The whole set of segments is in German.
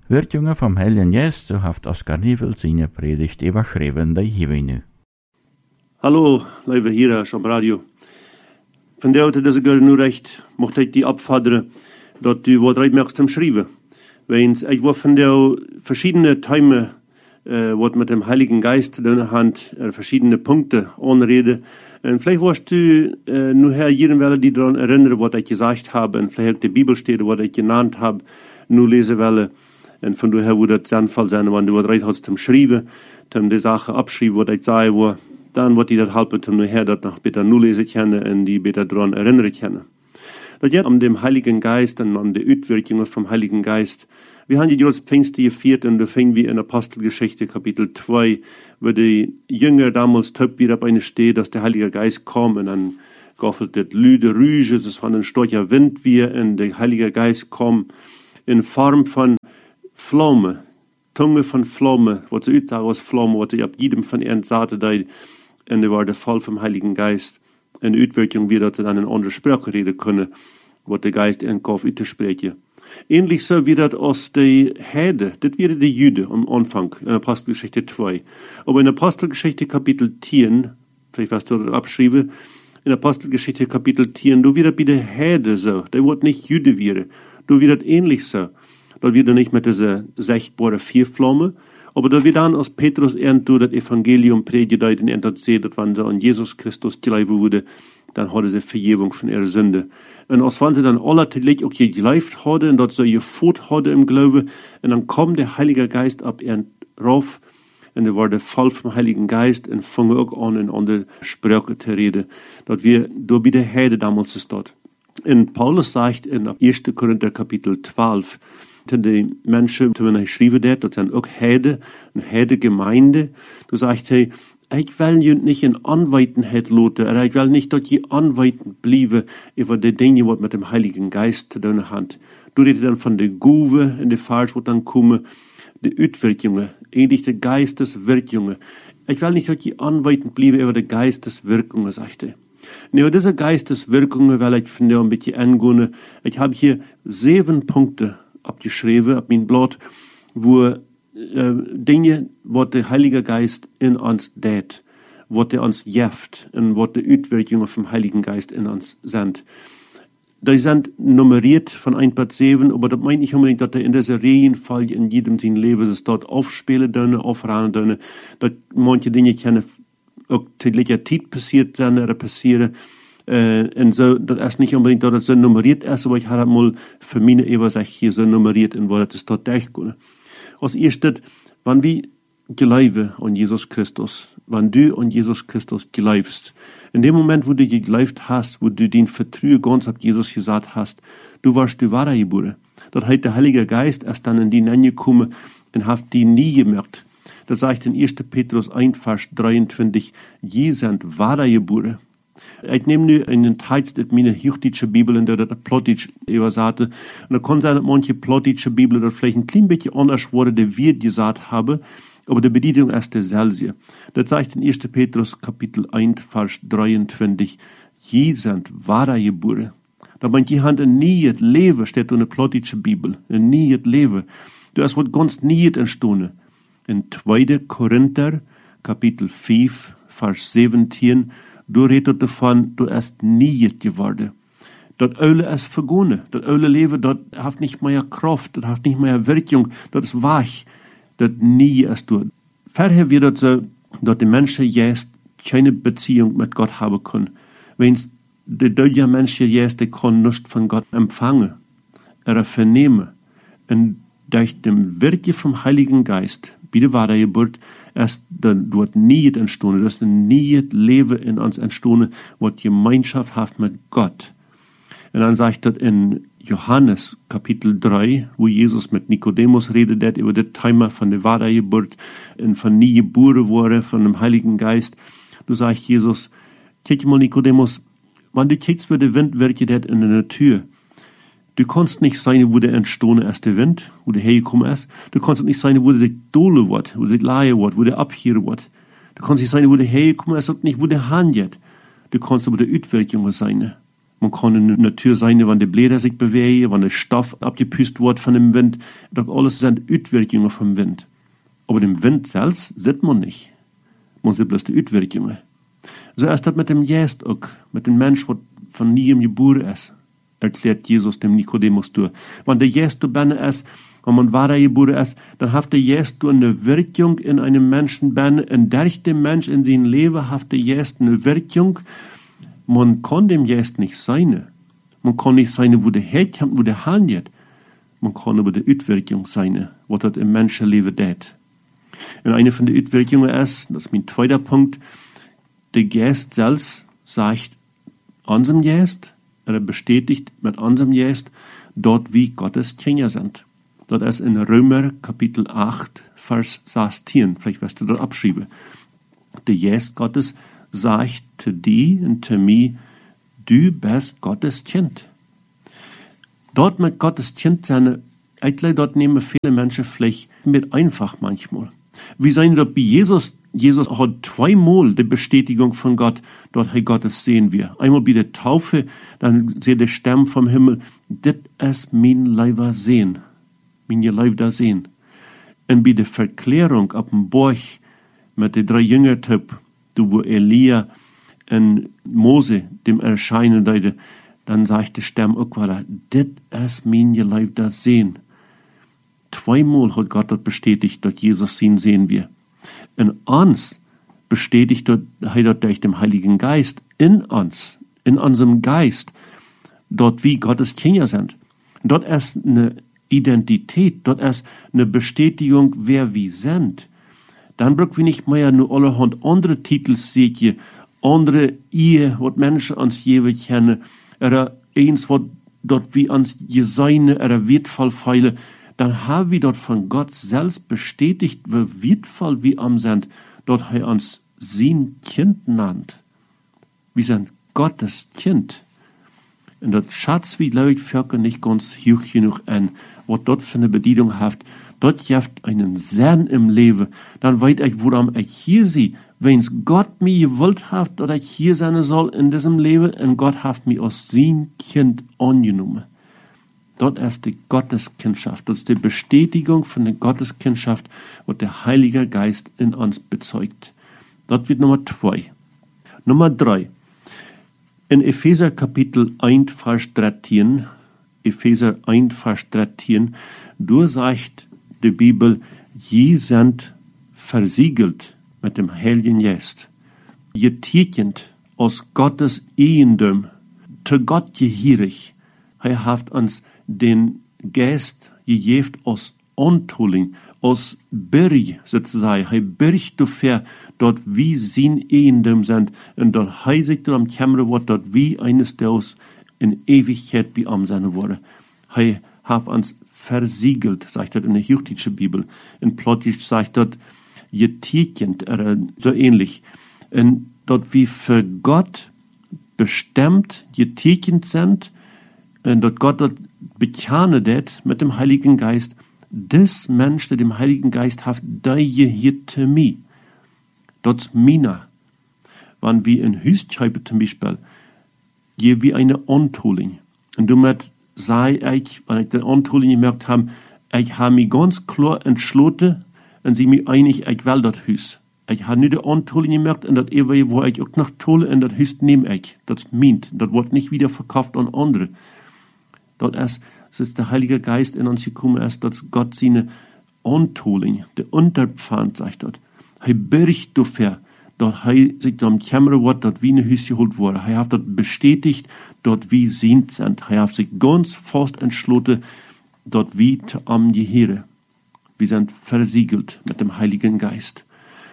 Wörtjungen vom Heiligen Geist, so haft Oskar Nievel seine Predigt überschrieben, die hier nu. Hallo, lieve Hira's op radio. Vandaar dat ik er nu recht mocht ik die opvadderen dat u wat rechtmerkst schrijven. Weens ik wil vandaar verschiedene Themen wat met dem Heiligen Geist in de hand, verschiedene Punkte aanreden. En vielleicht wirst du nu her jeden willen die daran erinnern, wat ik gezegd habe, en vielleicht ook de Bibelstelle, wat ik genannt habe, nu lezen willen. En van daher würde het zinvol zijn, wanneer du wat recht hast zum Schreiben, zum die Sache abschreiben, wat ik zei, wo dan wordt die dat helpen om nu her dat nog beter nu lezen kunnen en die beter daran erinnern kunnen. Dat gaat om dem Heiligen Geist en om de uitwerkingen vom Heiligen Geist. Wir haben die große Pfingste gefeiert und da fingen wir in Apostelgeschichte Kapitel 2, wo die Jünger damals top wieder auf eine steht, dass der Heilige Geist kommt und dann gaffelt das lüde Rüge, das von ein starker Wind wir und der Heilige Geist kommt in Form von Flamme, Tunge von Flamme, was sie sagen aus Flamme, was sie ab jedem von ihren Saaten da, und der war der Fall vom Heiligen Geist. In Uitwerking wieder, dass sie dann in andere Sprache reden können, was der Geist in Kopf sprechen. Ähnlich so wie das aus der Herde, das wäre die Jüde am Anfang, in Apostelgeschichte 2. Aber in Apostelgeschichte Kapitel 10, vielleicht was du da abschreiben, in Apostelgeschichte Kapitel 10, du wird bei der Herde so, der wird nicht Jüde wäre, du wird ähnlich so. Da wird nicht mit dieser sichtbaren Vierflamme, aber da wird dann aus Petrus das Evangelium predigt und dort sieht, dass wenn sie an Jesus Christus glauben würde, dann hatte sie Vergebung von ihrer Sünde. Und als wenn sie dann alle tegelijk auch geglaubt hadden und dort so geführt hadden im Glauben, und dann kommt der Heilige Geist ab ihren rauf, und da war der Fall vom Heiligen Geist und fangen auch an, in andere Sprache zu reden. Dort wir, da bei der Herde damals ist dort. Und Paulus sagt in 1. Korinther Kapitel 12, die Menschen, die er geschrieben hat, das sind auch Herde, eine Herde-Gemeinde. Du sagst, hey, ich will ju nicht in Anweitenheit loten, ich will nicht, dass je anweitend bliebe über die Dinge, was mit dem Heiligen Geist zu tun hat. Du redest dann von der Guve in der Falsch, wo dann kommen, die Uitwirkungen, ähnlich die Geisteswirkungen. Ich will nicht, dass je anweitend bliebe über die Geisteswirkungen, sagt er. Und über diese Geisteswirkungen will ich von dir ein bisschen angehen. Ich habe hier 7 Punkte abgeschrieben, auf mein Blatt, wo Dinge, was der Heilige Geist in uns tät, was er uns jeft und was die Uitwirkungen vom Heiligen Geist in uns sind. Die sind nummeriert von 1 bis 7, aber das meint nicht unbedingt, dass er in dieser Reihenfolge in jedem sein Leben es dort aufspielen dürne, aufrahmen dürne, dass manche Dinge können auch zu gleicher Zeit passiert sein oder passieren. Und so, das ist nicht unbedingt, dass das so nummeriert ist, aber ich habe mal für meine Übersicht hier so nummeriert, in wo das dort durchgeht. Als erstes, wenn wir glauben an Jesus Christus, wenn du an Jesus Christus glaubst, in dem Moment, wo du geglaubt hast, wo du den Vertrauen ganz auf Jesus gesagt hast, du warst die wahre geboren. Das heißt, der Heilige Geist ist dann in die Nähe gekommen und hat die nie gemerkt. Das sagt in 1. Petrus 1, Vers 23, je sind wahre geboren. Ich nehme nu einen Text in meine hochdeutsche Bibel, in der das Plattdeutsch übersagte. Und da kann sein, dass manche plattdeutsche Bibel das vielleicht ein klein bisschen anders wurde, der wir gesagt haben, aber die Bedeutung ist derselbe. Das sagt in 1. Petrus Kapitel 1, Vers 23, je sind wahre geboren. Da meint die Hand ein nie Leben, steht in der plattdeutsche Bibel, ein nie Leben. Du hast was ganz nie entstanden. In 2. Korinther Kapitel 5, Vers 17, du redest davon, du hast nie geworden. Das Öle ist vergangen. Das Öle Leben, das hat nicht mehr Kraft, das hat nicht mehr Wirkung, das ist weich. Das nie ist du. Vorher wird das so, dass die Menschen jetzt keine Beziehung mit Gott haben können. Wenn der deutsche Mensch jetzt, der kann nichts von Gott empfangen, oder vernehmen. Und durch den Wirken vom Heiligen Geist, bei der Wiedergeburt, ist dann dort nie entstanden, das ist nie Leben in uns entstanden, was Gemeinschaft hat mit Gott. Und dann sagt das in Johannes Kapitel 3, wo Jesus mit Nikodemus redet, über das Thema von der Wiedergeburt und von nie geboren wurde, von dem Heiligen Geist. Du sagst Jesus, guck mal Nikodemus, wenn du guckst, wie der Wind wirkt in der Natur, du kannst nicht sein, wo der entstanden ist, der Wind, wo der hergekommen ist. Du kannst nicht sein, wo der sich dole wird, wo der sich leihe wird, wo der abhieren wird. Du kannst nicht sein, wo der hergekommen ist und nicht, wo der Hahn geht. Du kannst aber der Uitwirkung sein. Man kann in der Natur sein, wenn die Blätter sich bewegen, wenn der Stoff abgepüst wird von dem Wind. Das alles sind Auswirkungen vom Wind. Aber dem Wind selbst sieht man nicht. Man sieht bloß die Auswirkungen. So ist das mit dem Geist auch, mit dem Mensch, der von nie geboren ist, erklärt Jesus dem Nikodemus durch. Wenn der Geist binnen ist, wenn man wahrer geboren ist, dann hat der Geist eine Wirkung in einem Menschen binnen, und durch den Mensch in seinem Leben hat der Geist eine Wirkung. Man kann dem Geist nicht sein. Man kann nicht sein, wo der herkommt, wo der handelt. Man kann aber die Auswirkung sein, was das im Menschenleben tut. Und eine von den Auswirkungen ist, das ist mein zweiter Punkt, der Geist selbst sagt unserem Geist, bestätigt mit unserem Geist, dort wie Gottes Kinder sind. Dort ist in Römer Kapitel 8, Vers 16, vielleicht wirst du dort abschreiben. Der Geist Gottes sagt zu dir und zu mir, du bist Gottes Kind. Dort mit Gottes Kind sein, eigentlich dort nehmen viele Menschen vielleicht mit einfach manchmal. Wir sehen dort bei Jesus. Jesus hat zweimal die Bestätigung von Gott, dort hey Gottes sehen wir. Einmal bei der Taufe, dann seht der Stamm vom Himmel, das ist mein Leiber sehen, mein Leiber sehen. Und bei der Verklärung ab dem Berg mit den 3 Jüngertyp, wo Elia und Mose dem erscheinen, dann sagt der Stamm auch wieder, das ist mein Leiber sehen. Zweimal hat Gott das bestätigt, dort Jesus sehen wir. In uns bestätigt dort durch den Heiligen Geist, in uns, in unserem Geist, dort wie Gottes Kinder sind. Dort ist eine Identität, dort ist eine Bestätigung, wer wir sind. Dann brauchen wir nicht mehr nur allerhand andere Titel sehen, andere Ehe, was Menschen uns jeweils kennen, oder eins, was dort wie uns Geseine, oder wertvoll feile. Dann haben wir dort von Gott selbst bestätigt, wie wertvoll wir am sind, dort er uns sein Kind nannt. Wir sind Gottes Kind. Und das Schatz wie Leute Völker nicht ganz hoch genug an, was dort für eine Bedienung hat. Dort gibt einen Sinn im Leben. Dann weiß ich, woran ich hier sehe. Wenn Gott mir gewollt hat, oder ich hier sein soll in diesem Leben, und Gott hat mich als sein Kind angenommen. Dort ist die Gotteskindschaft. Das ist die Bestätigung von der Gotteskindschaft, was der Heilige Geist in uns bezeugt. Dort wird Nummer 2. Nummer 3. In Epheser Kapitel 1, Vers 13, Epheser 1, Vers 13, da sagt die Bibel, je sind versiegelt mit dem Heiligen Geist, getekent aus Gottes Eigendom, zu Gott gehörig. Er hat uns den Geist gegeben aus Antulling, aus Berg sozusagen. Er birgt dafür, dort wie sein Eigendom sind, und dort heißigt am Kämmer wird dort wie eines Deus in Ewigkeit bei ihm sein wurde. Er hat uns versiegelt, sagt er in der Hochdeutsche Bibel. In Plottisch sagt dort getekent, so ähnlich. Und dort wie für Gott bestimmt getekent sind, und dort Gott dort bekannt mit dem Heiligen Geist, das Mensch, der dem Heiligen Geist hat, der hier zu mir. Dort mina. Wenn wir in Hüstscheibe zum Beispiel, je wie eine Antoling. Und damit sei ich, wenn ich die Antoling gemerkt habe, ich habe mich ganz klar entschlossen, und sie mich einig, ich will das Hüs. Ich habe nicht die Antoling gemerkt, und das ewige, wo ich auch noch tolle, und das Hüs nehme ich. Das meint, das wird nicht wieder verkauft an andere. Dort ist, es ist der Heilige Geist in uns gekommen, ist, dass Gott seine Antoling, der Unterpfand, sagt dort. Er birgt dafür, dort er sich am Kämmer wird, dort wie ein Hüs geholt wurde. Er hat dort bestätigt, dort wie sind sind. Er hat sich ganz fest entschlossen, dort wie zu am Gehören. Wir sind versiegelt mit dem Heiligen Geist.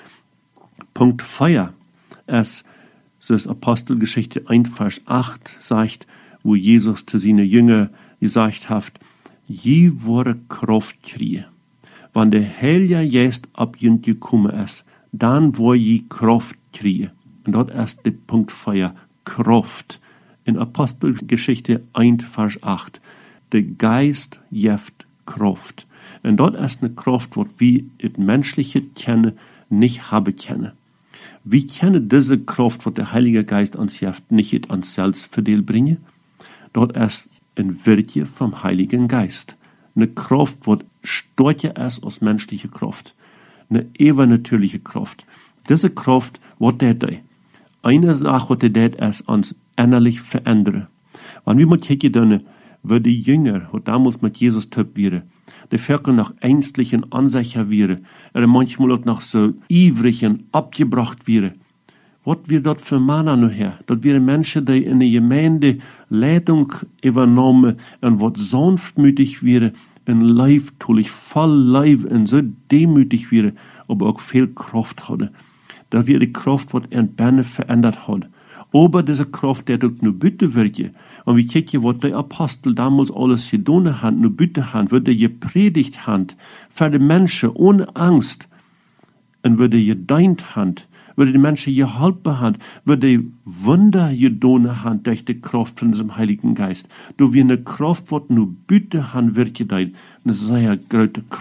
Punkt 4 ist, so ist Apostelgeschichte 1, Vers 8 sagt, wo Jesus zu seinen Jüngern gesagt hat, je wurde Kraft kriegen. Wenn der Heilige Geist ab jünd gekommen ist, dann wo je Kraft kriegen. Und dort ist der Punkt 4, Kraft. In Apostelgeschichte 1, Vers 8. Der Geist gibt Kraft. Und dort ist eine Kraft, die wir das menschliche Kennen nicht haben können. Wir kennen diese Kraft, die der Heilige Geist uns gibt, nicht in uns selbst verdient bringen. dort ist ein Wirke vom Heiligen Geist. Eine Kraft, was stärker ist als menschliche Kraft. Eine übernatürliche Kraft. Diese Kraft, was der da? Eine Sache, was der ist, uns innerlich verändern. Wenn wir mal kicken, wie die Jünger, die damals mit Jesus töp wären, die Völker noch ängstlich und unsicher wären, manchmal auch noch so ivrig und abgebracht wären. Was wir dort für Männer noch her? Dort wären Menschen, die in der Gemeinde Leitung übernommen und was sanftmütig wären, und leibtulich, voll Leib und so demütig wären, aber auch viel Kraft hatten. Da wäre die Kraft, was ein Berne verändert hat. Aber diese Kraft, der dort nur bitte wirke. Und wir kicken, was die Apostel damals alles getan haben, nur bitte haben, würde gepredigt haben, für die Menschen ohne Angst, und würde gedient haben, würde die Menschen geholfen haben, würde Wunder getan haben durch die Kraft von diesem Heiligen Geist. Du wie eine Kraft, was nur bitte haben, wirke dein, eine sehr große Kraft.